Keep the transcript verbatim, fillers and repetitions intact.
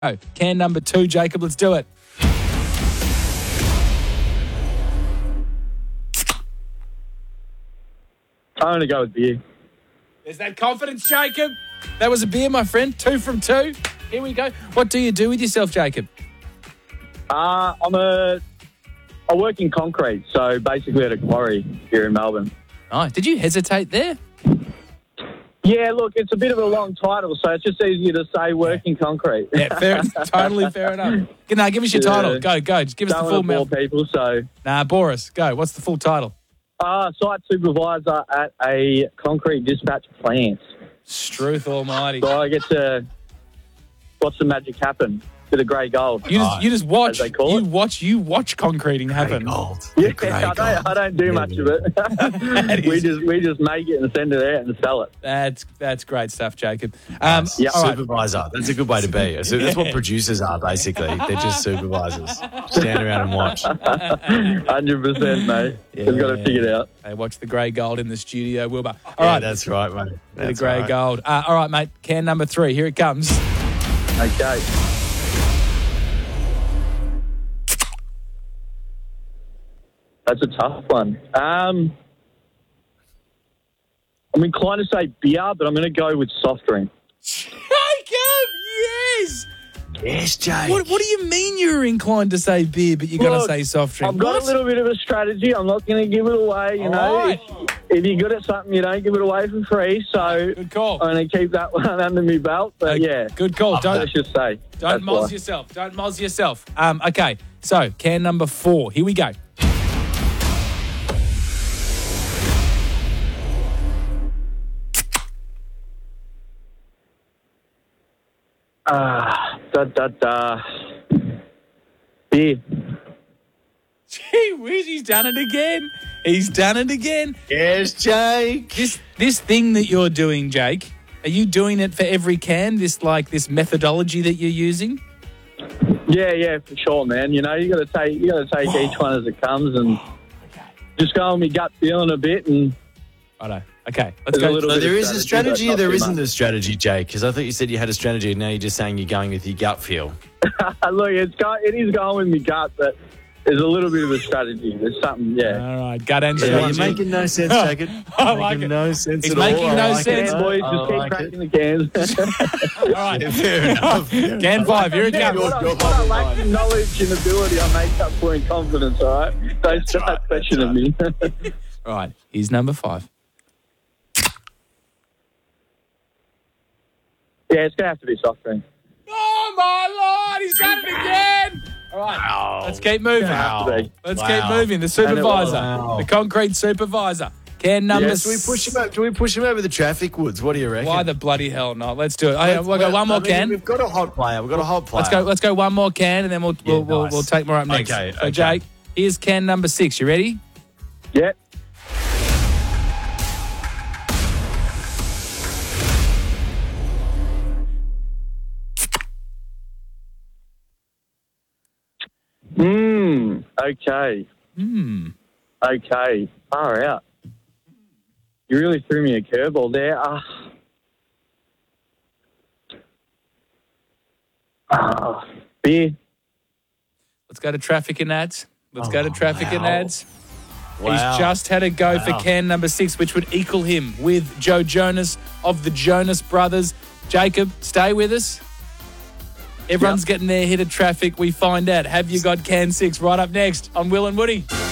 Oh, can number two, Jacob. Let's do it. I'm going to go with beer. There's that confidence, Jacob. That was a beer, my friend. Two from two. Here we go. What do you do with yourself, Jacob? Uh, I'm a... I work in concrete, so basically at a quarry here in Melbourne. Nice. Did you hesitate there? Yeah, look, it's a bit of a long title, so it's just easier to say work in concrete. Yeah, fair, totally fair enough. No, give us your Yeah. title. Go, go. Just give us Don't the full want to bore mouth. people, so... Nah, bore us. Go. What's the full title? Uh, site supervisor at a concrete dispatch plant. Struth almighty. So I get to watch the magic happen. Bit of grey gold. You just, you just watch. As they call You it. watch. You watch concreting happen. Gold. Yeah, Grey I don't, gold. I don't do much of it. we is- just we just make it and send it out and sell it. That's that's great stuff, Jacob. Um, Yeah. all right. Supervisor. That's a good way to be. So that's what producers are, basically. They're just supervisors. Stand around and watch. one hundred percent, mate. We've got to figure it out. They watch the grey gold in the studio, Wilbur. All Yeah, right, that's right, mate. the That's grey right. gold. Uh, all right, mate. Can number three. Here it comes. Okay. That's a tough one. Um, I'm inclined to say beer, but I'm going to go with soft drink. Jacob, yes. Yes, Jake. What, what do you mean you're inclined to say beer, but you're going to Look, say soft drink? I've got What? a little bit of a strategy. I'm not going to give it away. You All know, right. if, if you're good at something, you don't give it away for free. So Good call. I'm going to keep that one under my belt. But yeah, Good call. Don't let's just say. don't that's moz why. yourself. Don't moz yourself. Um, okay, so can number four. Here we go. Ah, da da da. Beer. Gee whiz, he's done it again. He's done it again. Yes, Jake. This this thing that you're doing, Jake, are you doing it for every can? This like this methodology that you're using? Yeah, yeah, for sure, man. You know, you got to take you got to take each one as it comes and just go on my gut feeling a bit. And Righto. Okay, let's There's a go. little So bit there of is a strategy, strategy but or there not too isn't much. a strategy, Jake? Because I thought you said you had a strategy and now you're just saying you're going with your gut feel. look, it's go, it is going with my gut, but there's a little bit of a strategy. There's something, yeah. All right, gut and Yeah, strategy. you're making no sense, Jake. I like making it. no sense He's at all. making I no like sense. it. Cans, boys, I just keep like cracking it. the cans. All right, Fair enough. can five. Here it Yeah, comes. what, I, what I lack in knowledge and ability, I make up for in confidence, all right? Don't start right, questioning me. All right, here's number five. Yeah, it's going to have to be soft drink. Oh my lord, he's done it again. All right, Wow. let's keep moving. Wow. Let's Wow. keep moving. The supervisor, Wow. the concrete supervisor. Can number Yes, Do we push him over? Do we push him over the traffic woods? What do you reckon? Why the bloody hell not? Let's do it. Hey, Let's- we'll go one more I mean, can. We've got a hot player. We've got a hot player. Let's go. Let's go one more can, and then we'll Yeah, we'll, we'll, nice. we'll take more up next. Okay, So okay. Jake, here's can number six. You ready? Yeah. Mmm. Okay. Hmm. Okay. Far out. You really threw me a curveball there. Ah. Ah. Beer. Let's go to traffic and ads. Let's go to Oh, traffic and wow. ads. Wow. He's just had a go for Wow. can number six, which would equal him with Joe Jonas of the Jonas Brothers. Jacob, stay with us. Everyone's getting their hit of traffic. We find out. Have you got can six right up next on Will and Woody?